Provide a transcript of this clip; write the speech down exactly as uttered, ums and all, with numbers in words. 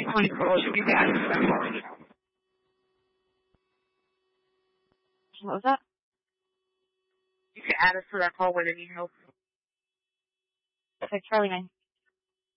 twenty calls you get added to that call. What was that? You can add us to that call with any help. Okay, Charlie nine.